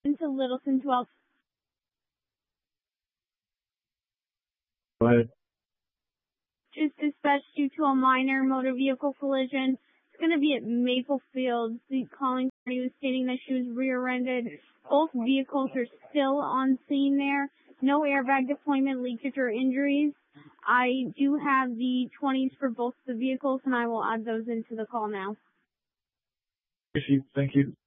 into Littleton 12. Go ahead. Just dispatched you to a minor motor vehicle collision. It's going to be at Maple Fields. The calling party was stating that she was rear-ended. Both vehicles are still on scene there. No airbag deployment, leakage, or injuries. I do have the 20s for both the vehicles, and I will add those into the call now. Thank you.